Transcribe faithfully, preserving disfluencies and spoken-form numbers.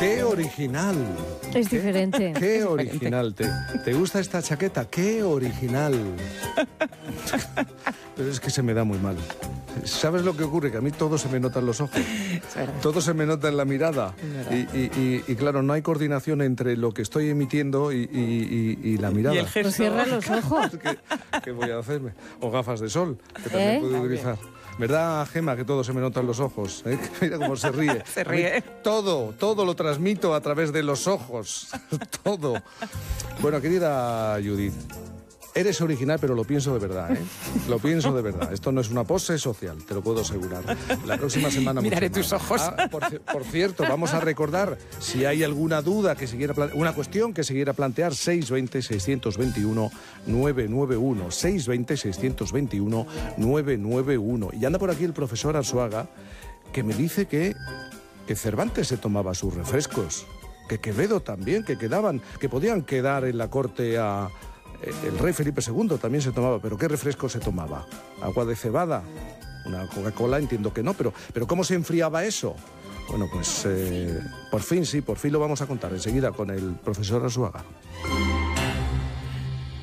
¡Qué original! Es diferente. ¡Qué, qué es original! ¿Te, ¿Te gusta esta chaqueta? ¡Qué original! Pero es que se me da muy mal. ¿Sabes lo que ocurre? Que a mí todo se me nota en los ojos. Todo se me nota en la mirada. Y, y, y, y claro, no hay coordinación entre lo que estoy emitiendo y, y, y, y la mirada. Y el gesto. Pues cierra los ojos. ¿Qué, ¿Qué voy a hacerme? O gafas de sol, que también ¿Eh? puedo utilizar. ¿Verdad, Gema, que todo se me nota en los ojos? ¿Eh? Mira cómo se ríe. Se ríe. Todo, todo lo transmito a través de los ojos. Todo. Bueno, querida Judith, eres original, pero lo pienso de verdad, ¿eh? Lo pienso de verdad. Esto no es una pose social, te lo puedo asegurar. La próxima semana... Miraré mucho tus más. ojos. Ah, por, por cierto, vamos a recordar, si hay alguna duda que se quiera plantear, una cuestión que se quiera plantear, seis dos cero, seis dos uno, nueve nueve uno, seis dos cero, seis dos uno, nueve nueve uno. Y anda por aquí el profesor Arzuaga, que me dice que, que Cervantes se tomaba sus refrescos, que Quevedo también, que quedaban, que podían quedar en la corte a... El rey Felipe segundo también se tomaba, pero ¿qué refresco se tomaba? ¿Agua de cebada? Una Coca-Cola entiendo que no, pero, pero ¿cómo se enfriaba eso? Bueno, pues eh, por fin sí, por fin lo vamos a contar enseguida con el profesor Arzuaga.